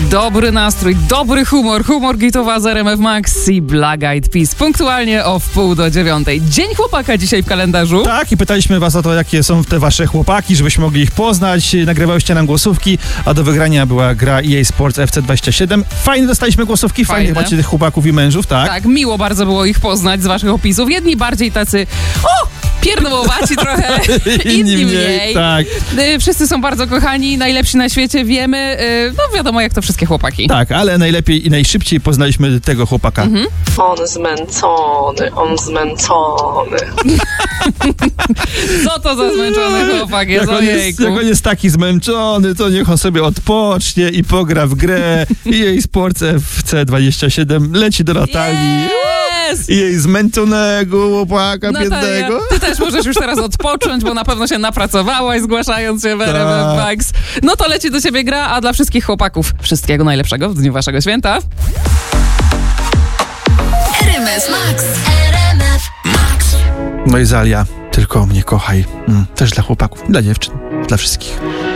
Dobry nastrój, dobry humor gitowa z RMF Max i Black Eyed Peas. Punktualnie o 8:30. Dzień chłopaka dzisiaj w kalendarzu. Tak, i pytaliśmy was o to, jakie są te wasze chłopaki, żebyśmy mogli ich poznać. Nagrywałyście nam głosówki, a do wygrania była gra EA Sports FC27. Fajnie dostaliśmy głosówki, fajnie macie tych chłopaków i mężów, tak? Tak, miło bardzo było ich poznać z waszych opisów. Jedni bardziej tacy, pierdłowaci trochę, inni mniej. Tak. Wszyscy są bardzo kochani, najlepsi na świecie, wiemy. No wiadomo, jak to wszystkie chłopaki. Tak, ale najlepiej i najszybciej poznaliśmy tego chłopaka. On zmęczony. Co to za zmęczony chłopak jest, ojejku. Jak on jest taki zmęczony, to niech on sobie odpocznie i pogra w grę. EA Sports FC27 leci do Natalii. Yes! I jej zmęczonego chłopaka biednego. Ty też możesz już teraz odpocząć, bo na pewno się napracowałaś, zgłaszając się w RMF Max. No to leci do ciebie gra, a dla wszystkich chłopaków wszystkiego najlepszego w dniu waszego święta. RMF Max. RMF Max. No i Zalia, tylko mnie kochaj. Też dla chłopaków, dla dziewczyn, dla wszystkich.